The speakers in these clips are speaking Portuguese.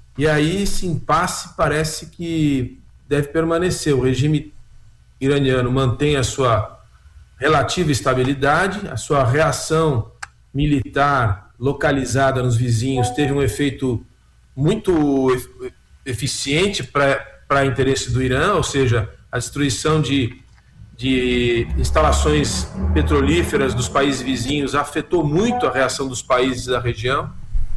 e aí esse impasse parece que deve permanecer. O regime iraniano mantém a sua relativa estabilidade, a sua reação militar localizada nos vizinhos teve um efeito muito eficiente para interesse do Irã, ou seja, a destruição de instalações petrolíferas dos países vizinhos afetou muito a reação dos países da região.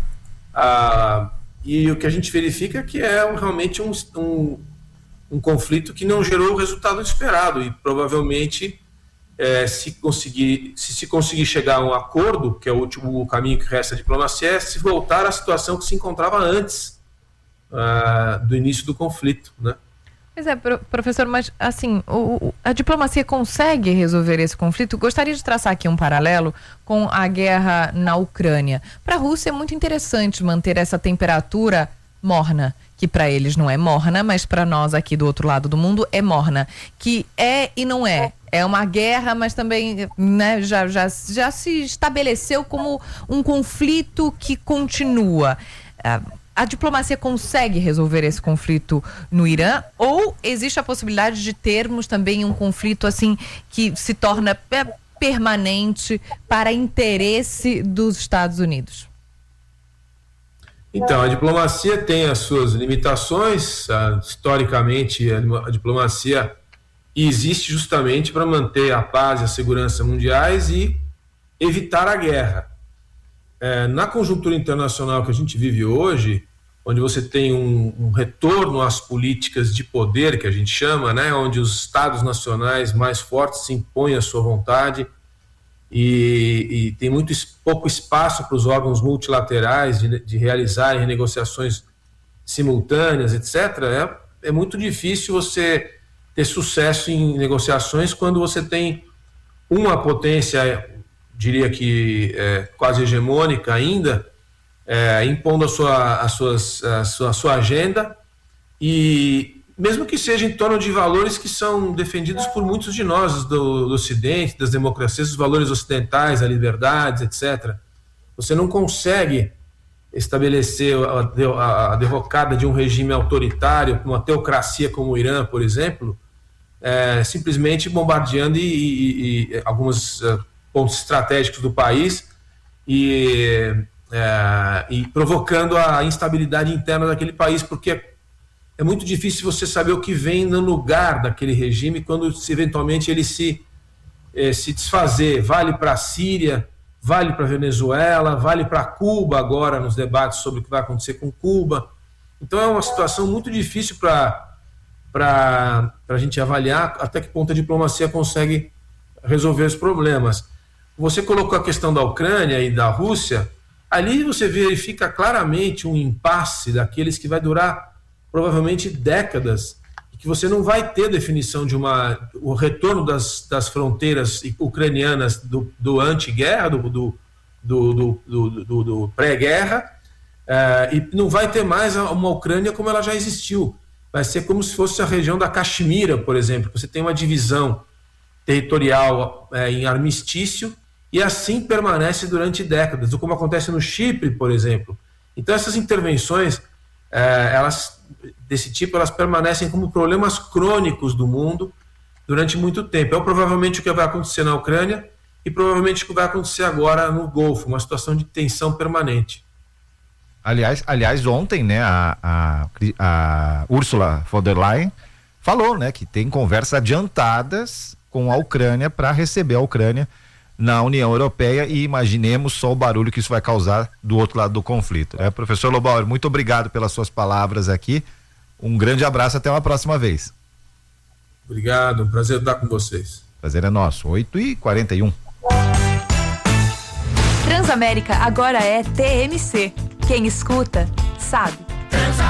E o que a gente verifica é que é realmente um conflito que não gerou o resultado esperado, e provavelmente se se conseguir chegar a um acordo, que é o último caminho que resta à diplomacia, é se voltar à situação que se encontrava antes do início do conflito, né? Pois é, professor, mas assim, a diplomacia consegue resolver esse conflito? Gostaria de traçar aqui um paralelo com a guerra na Ucrânia. Para a Rússia é muito interessante manter essa temperatura morna, que para eles não é morna, mas para nós aqui do outro lado do mundo é morna, que é e não é. É uma guerra, mas também, né, já se estabeleceu como um conflito que continua. A diplomacia consegue resolver esse conflito no Irã, ou existe a possibilidade de termos também um conflito assim que se torna permanente para interesse dos Estados Unidos? Então, a diplomacia tem as suas limitações. Historicamente, a diplomacia existe justamente para manter a paz e a segurança mundiais e evitar a guerra. Na conjuntura internacional que a gente vive hoje, onde você tem um retorno às políticas de poder, que a gente chama, né, onde os estados nacionais mais fortes se impõem à sua vontade e tem pouco espaço para os órgãos multilaterais de realizarem negociações simultâneas, etc., é muito difícil você ter sucesso em negociações quando você tem uma potência, diria que quase hegemônica ainda, impondo a sua agenda, e mesmo que seja em torno de valores que são defendidos por muitos de nós do Ocidente, das democracias, os valores ocidentais, a liberdade, etc. Você não consegue estabelecer a derrocada de um regime autoritário, uma teocracia como o Irã, por exemplo, simplesmente bombardeando e alguns pontos estratégicos do país e provocando a instabilidade interna daquele país, porque é muito difícil você saber o que vem no lugar daquele regime quando eventualmente ele se desfazer. Vale para a Síria, vale para a Venezuela, vale para Cuba agora nos debates sobre o que vai acontecer com Cuba. Então é uma situação muito difícil para a gente avaliar até que ponto a diplomacia consegue resolver os problemas. Você colocou a questão da Ucrânia e da Rússia. Ali você verifica claramente um impasse daqueles que vai durar provavelmente décadas, e que você não vai ter definição de o retorno das fronteiras ucranianas do anti-guerra, do pré-guerra, e não vai ter mais uma Ucrânia como ela já existiu. Vai ser como se fosse a região da Caxemira, por exemplo. Você tem uma divisão territorial em armistício, e assim permanece durante décadas, como acontece no Chipre, por exemplo. Então essas intervenções desse tipo, elas permanecem como problemas crônicos do mundo durante muito tempo. Provavelmente o que vai acontecer na Ucrânia e provavelmente o que vai acontecer agora no Golfo, uma situação de tensão permanente. Aliás, ontem, né, a Ursula von der Leyen falou, né, que tem conversas adiantadas com a Ucrânia para receber a Ucrânia na União Europeia, e imaginemos só o barulho que isso vai causar do outro lado do conflito, né? Professor Lobauer, muito obrigado pelas suas palavras aqui, um grande abraço, até uma próxima vez. Obrigado, um prazer estar com vocês. Prazer é nosso. 8h41. Transamérica agora é TMC. Quem escuta, sabe.